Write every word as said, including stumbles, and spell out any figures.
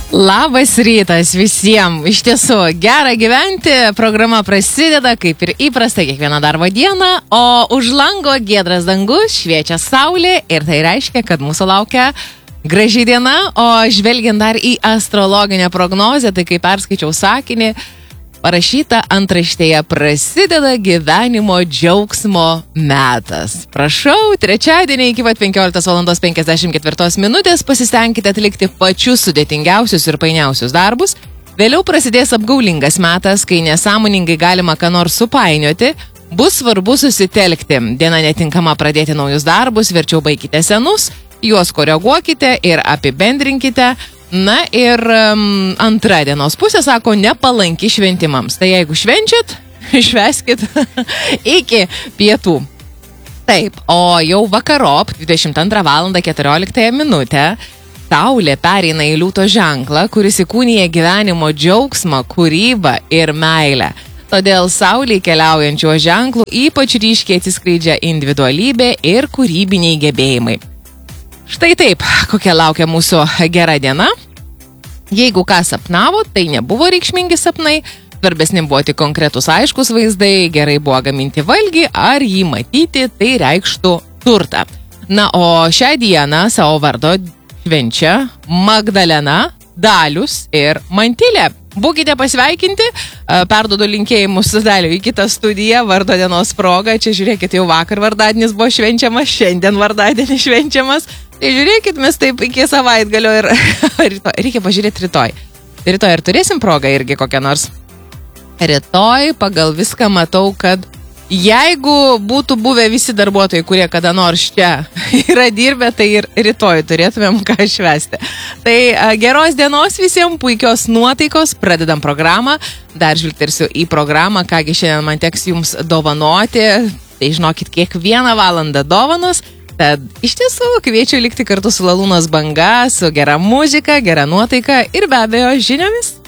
Labas rytas visiems. Iš tiesų, gera gyventi. Programa prasideda kaip ir įprasta kiekvieną darbo dieną, o už lango giedras dangus, šviečia saulė ir tai reiškia, kad mūsų laukia graži diena. O žvelgiant dar į astrologinę prognozę, tai kai perskaičiau sakinį, parašyta antraštėje: prasideda gyvenimo džiaugsmo metas. Prašau, trečiadienį iki pat penkioliktos valandos penkiasdešimt ketvirtos minutės pasistengkite atlikti pačius sudėtingiausius ir painiausius darbus. Vėliau prasidės apgaulingas metas, kai nesąmoningai galima ką nors supainioti. Bus svarbu susitelkti. Diena netinkama pradėti naujus darbus, verčiau baikite senus, juos koreguokite ir apibendrinkite. Na ir um, antra dienos pusė, sako, nepalanki šventimams. Tai jeigu švenčiat, švęskit iki pietų. Taip, o jau vakarop, dvidešimt antrą valandą keturioliktą minutę, Saulė pereina į liūto ženklą, kuris įkūnija gyvenimo džiaugsmą, kūrybą ir meilę. Todėl Saulei keliaujančio ženklų ypač ryškiai atsiskleidžia individualybė ir kūrybiniai gebėjimai. Štai taip, kokia laukia mūsų gera diena. Jeigu ką sapnavo, tai nebuvo reikšmingi sapnai, svarbesni buvo tik konkretus aiškus vaizdai, gerai buvo gaminti valgį ar jį matyti, tai reikštų turtą. Na, o šią dieną savo vardo švenčia Magdalena, Dalius ir Mantilė. Būkite pasveikinti, perduodu linkėjimus Daliui į kitą studiją vardo dienos proga. Čia žiūrėkit, jau vakar vardadienis buvo švenčiamas, šiandien vardadienis švenčiamas. Tai žiūrėkit, mes taip iki savaitgalio ir reikia pažiūrėti rytoj. Rytoj ir turėsim progą irgi kokią nors. Rytoj pagal viską matau, kad jeigu būtų buvę visi darbuotojai, kurie kada nors čia yra dirbę, tai ir rytoj turėtumėm ką švęsti. Tai geros dienos visiems, puikios nuotaikos, pradedam programą. Dar žvilgtersiu į programą, kągi šiandien man teks jums dovanoti. Tai žinokit, kiekvieną valandą dovanos. Tad iš tiesų kviečiu likti kartu su Lalūnos banga, su gera muzika, gera nuotaika ir be abejo žiniomis.